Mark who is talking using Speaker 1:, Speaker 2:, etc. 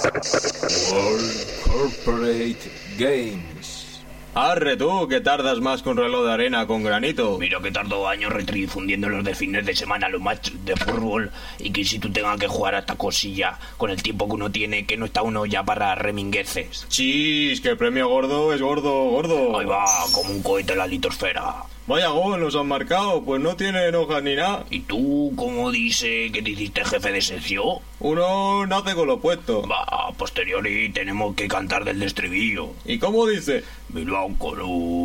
Speaker 1: World Corporate Games.
Speaker 2: Arre tú, que tardas más que un reloj de arena con granito.
Speaker 3: Mira que tardo años retridifundiendo los de fines de semana los matches de fútbol y que si tú tengas que jugar a esta cosilla con el tiempo que uno tiene, que no está uno ya para remingueces.
Speaker 2: Chis, que el premio gordo es gordo.
Speaker 3: Ahí va, como un cohete en la litosfera.
Speaker 2: Vaya gol nos han marcado, pues no tienen hojas ni nada.
Speaker 3: ¿Y tú cómo dice que te hiciste jefe de sección?
Speaker 2: Uno nace con lo puesto.
Speaker 3: Va, a posteriori tenemos que cantar del estribillo.
Speaker 2: ¿Y cómo dice?
Speaker 3: Bilbao Colú.